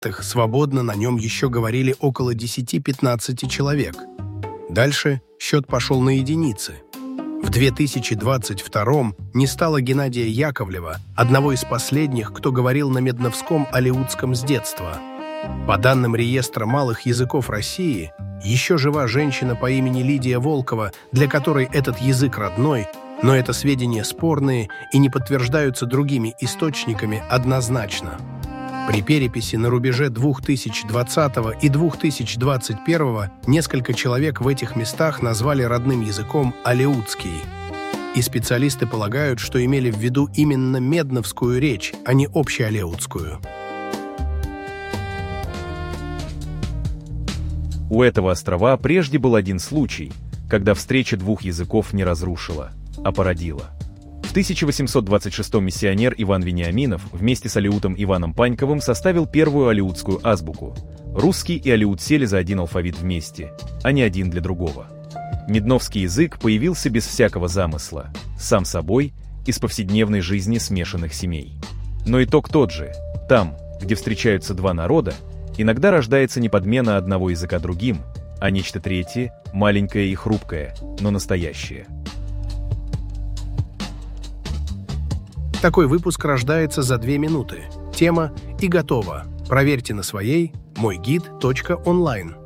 свободно на нем еще говорили около 10-15 человек. Дальше счет пошел на единицы. В 2022 не стало Геннадия Яковлева, одного из последних, кто говорил на медновском алеутском с детства. По данным реестра малых языков России, еще жива женщина по имени Лидия Волкова, для которой этот язык родной, но это сведения спорные и не подтверждаются другими источниками однозначно. При переписи на рубеже 2020 и 2021 несколько человек в этих местах назвали родным языком алеутский. И специалисты полагают, что имели в виду именно медновскую речь, а не общеалеутскую. У этого острова прежде был один случай, когда встреча двух языков не разрушила, а породила. В 1826 миссионер Иван Вениаминов вместе с алеутом Иваном Паньковым составил первую алеутскую азбуку. Русский и алеут сели за один алфавит вместе, а не один для другого. Медновский язык появился без всякого замысла, сам собой, из повседневной жизни смешанных семей. Но итог тот же. Там, где встречаются два народа, иногда рождается не подмена одного языка другим, а нечто третье, маленькое и хрупкое, но настоящее. Такой выпуск рождается за 2 минуты. Тема и готово. Проверьте на своей мойгид.онлайн.